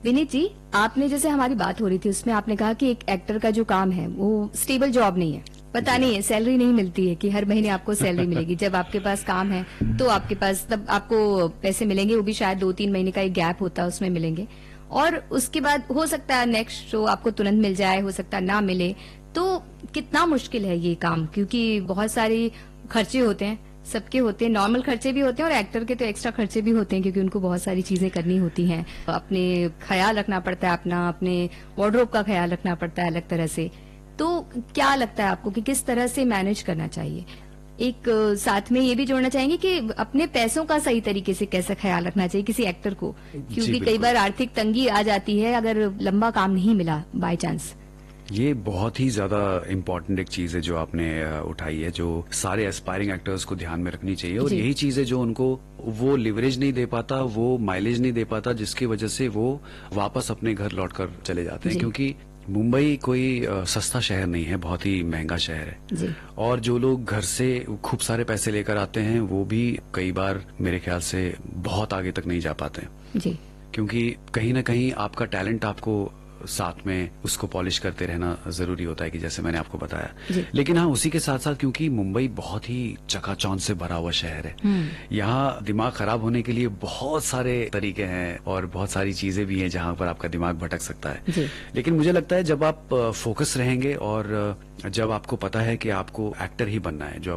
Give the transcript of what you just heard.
विनीत जी, आपने जैसे हमारी बात हो रही थी उसमें आपने कहा कि एक एक्टर का जो काम है वो स्टेबल जॉब नहीं है, पता नहीं है, सैलरी नहीं मिलती है कि हर महीने आपको सैलरी मिलेगी। जब आपके पास काम है तो आपके पास तब आपको पैसे मिलेंगे, वो भी शायद 2-3 महीने का एक गैप होता है उसमें मिलेंगे, और उसके बाद हो सकता है नेक्स्ट शो आपको तुरंत मिल जाए, हो सकता है ना मिले। तो कितना मुश्किल है ये काम, क्योंकि बहुत सारे खर्चे होते हैं, सबके होते हैं, नॉर्मल खर्चे भी होते हैं और एक्टर के तो एक्स्ट्रा खर्चे भी होते हैं क्योंकि उनको बहुत सारी चीजें करनी होती हैं, अपने ख्याल रखना पड़ता है, अपना अपने वार्डरोब का ख्याल रखना पड़ता है अलग तरह से। तो क्या लगता है आपको कि किस तरह से मैनेज करना चाहिए? एक साथ में ये भी जोड़ना चाहेंगे कि अपने पैसों का सही तरीके से कैसे ख्याल रखना चाहिए किसी एक्टर को, क्योंकि कई बार आर्थिक तंगी आ जाती है अगर लंबा काम नहीं मिला बाय चांस। ये बहुत ही ज्यादा इम्पोर्टेंट एक चीज है जो आपने उठाई है, जो सारे एस्पायरिंग एक्टर्स को ध्यान में रखनी चाहिए, और यही चीज है जो उनको वो लिवरेज नहीं दे पाता, वो माइलेज नहीं दे पाता, जिसकी वजह से वो वापस अपने घर लौटकर चले जाते हैं। क्योंकि मुंबई कोई सस्ता शहर नहीं है, बहुत ही महंगा शहर है, और जो लोग घर से खूब सारे पैसे लेकर आते हैं वो भी कई बार मेरे ख्याल से बहुत आगे तक नहीं जा पाते हैं, क्योंकि कहीं ना कहीं आपका टैलेंट आपको साथ में उसको पॉलिश करते रहना जरूरी होता है, कि जैसे मैंने आपको बताया। लेकिन हाँ, उसी के साथ साथ क्योंकि मुंबई बहुत ही चकाचौंध से भरा हुआ शहर है, यहाँ दिमाग खराब होने के लिए बहुत सारे तरीके हैं और बहुत सारी चीजें भी हैं जहाँ पर आपका दिमाग भटक सकता है। लेकिन मुझे लगता है जब आप फोकस रहेंगे और जब आपको पता है कि आपको एक्टर ही बनना है, जो